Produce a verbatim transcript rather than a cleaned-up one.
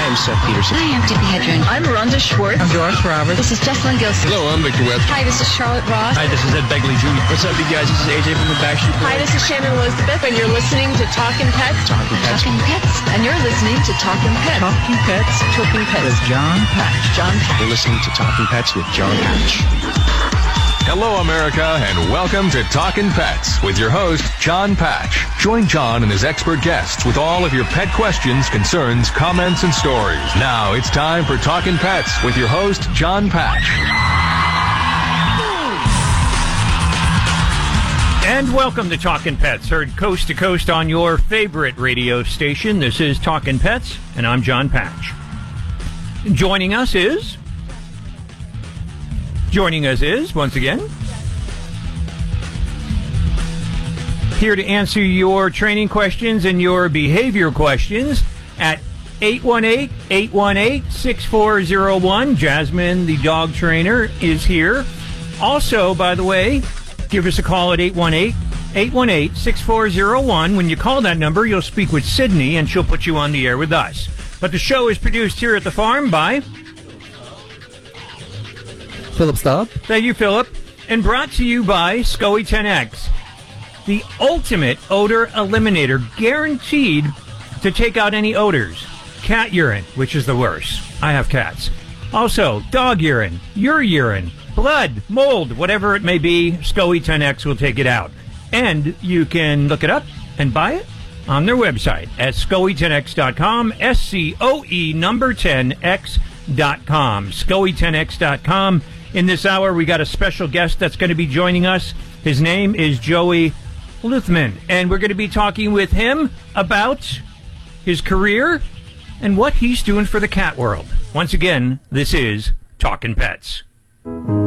I'm Seth Peterson. Hi, I'm Tippi Hedren. I'm Rhonda Schwartz. I'm Doris Roberts. This is Jessalyn Gilson. Hello, I'm Victor Webb. Hi, this is Charlotte Ross. Hi, this is Ed Begley Junior What's up, you guys? This is A J from the Backstreet Boys. Hi, this is Shannon Elizabeth, and you're listening to Talkin' Pets. Talking Pets. Talking Pets. And you're listening to Talkin' Pets. Talking Pets. Talking Pets. With John Patch. John Patch. You're listening to Talking Pets with John Patch. Hello, America, and welcome to Talkin' Pets with your host, John Patch. Join John and his expert guests with all of your pet questions, concerns, comments, and stories. Now it's time for Talkin' Pets with your host, John Patch. And welcome to Talkin' Pets, heard coast to coast on your favorite radio station. This is Talkin' Pets, and I'm John Patch. Joining us is... Joining us is, once again, here to answer your training questions and your behavior questions at eight one eight, eight one eight, six four zero one. Jasmine, the dog trainer, is here. Also, by the way, give us a call at eight one eight, eight one eight, six four zero one. When you call that number, you'll speak with Sydney, and she'll put you on the air with us. But the show is produced here at the farm by... Philip Staub. Thank you, Philip. And brought to you by SCOE ten X, the ultimate odor eliminator, guaranteed to take out any odors. Cat urine, which is the worst. I have cats. Also, dog urine, your urine, blood, mold, whatever it may be, SCOE ten X will take it out. And you can look it up and buy it on their website at scoe ten x dot com, S C O E number ten X dot com, scoe ten x dot com. In this hour, we got a special guest that's going to be joining us. His name is Joey Luthman, and we're going to be talking with him about his career and what he's doing for the cat world. Once again, this is Talkin' Pets.